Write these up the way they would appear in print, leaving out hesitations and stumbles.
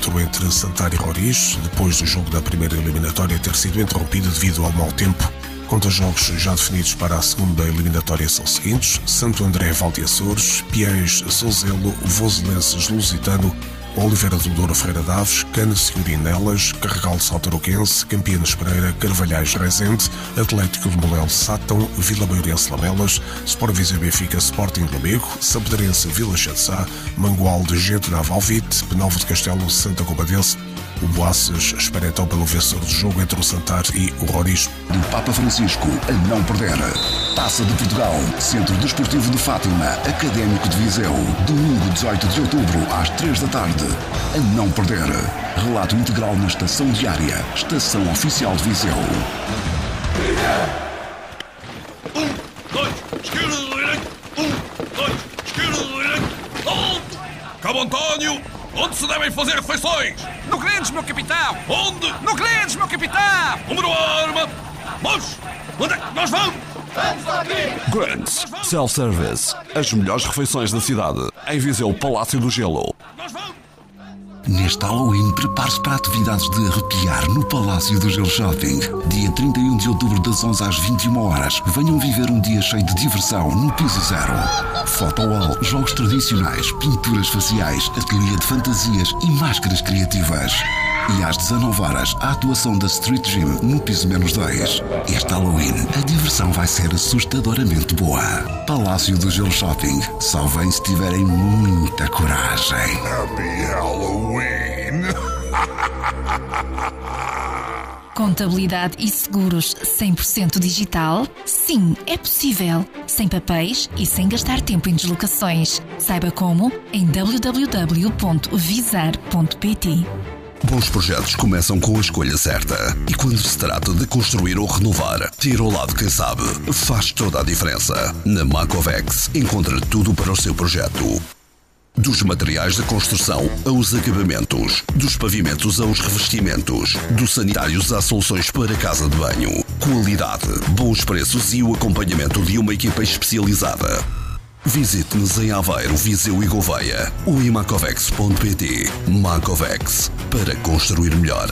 entre Santana e Roriz, depois do jogo da primeira eliminatória ter sido interrompido devido ao mau tempo. Quanto aos jogos já definidos para a segunda eliminatória são os seguintes: Santo André, Val de Açores, Piães, Souzelo, Voselenses, Lusitano, Oliveira do Douro, Ferreira Daves, Canas e Urinelas, Carregal de Saltaroquense, Campinas Pereira, Carvalhais Rezende, Atlético de Molel Sátão, Vila Maiorense Lamelas, Sport Viseu Benfica, Sporting Lamego, Sampedrense Vila Chatzá, Mangual de Gente Navalvite, Penalvo de Castelo, Santa Combadense. O Boaças espera então pelo vencedor do jogo entre o Santar e o Roriz. Do Papa Francisco, a não perder. Taça de Portugal, Centro Desportivo de Fátima, Académico de Viseu. Domingo 18 de outubro, às 3 da tarde. A não perder. Relato integral na Estação Diária, Estação Oficial de Viseu. 1, 2, esquerda, direita. 1, 2, esquerda, direita. Onde? Cabo António, onde se devem fazer refeições? No Grandes, meu capitão! Onde? No Grandes, meu capitão! Número arma! Mas, onde é que nós vamos? Vamos aqui! Grandes, self-service. As melhores refeições da cidade. Em Viseu, Palácio do Gelo. Nós vamos! Neste Halloween, prepare-se para atividades de arrepiar no Palácio do Gelo Shopping. Dia 31 de outubro, das 11 às 21 horas. Venham viver um dia cheio de diversão no Piso Zero. Photowall, jogos tradicionais, pinturas faciais, ateliê de fantasias e máscaras criativas. E às 19 horas, a atuação da Street Gym no Piso -2. Este Halloween, a diversão vai ser assustadoramente boa. Palácio do Gelo Shopping. Só vem se tiverem muita coragem. Happy Halloween! Contabilidade e seguros 100% digital? Sim, é possível. Sem papéis e sem gastar tempo em deslocações. Saiba como em www.visar.pt. Bons projetos começam com a escolha certa. E quando se trata de construir ou renovar, ter ao lado quem sabe faz toda a diferença. Na Macovex encontra tudo para o seu projeto. Dos materiais de construção aos acabamentos, dos pavimentos aos revestimentos, dos sanitários às soluções para casa de banho. Qualidade, bons preços e o acompanhamento de uma equipa especializada. Visite-nos em Aveiro, Viseu e Gouveia ou em macovex.pt. Macovex, para construir melhor.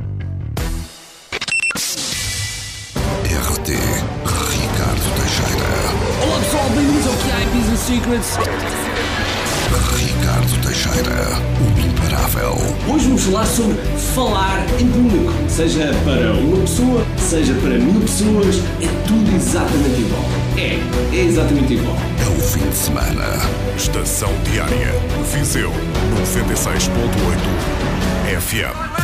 RT Ricardo Teixeira. Olá pessoal, bem-vindos ao QI Business Secrets. Ricardo Teixeira, o imparável. Hoje vamos falar sobre falar em público. Seja para uma pessoa, seja para 1000 pessoas, é tudo exatamente igual. É exatamente igual. É o fim de semana. Estação Diária, Viseu, 96.8 FM.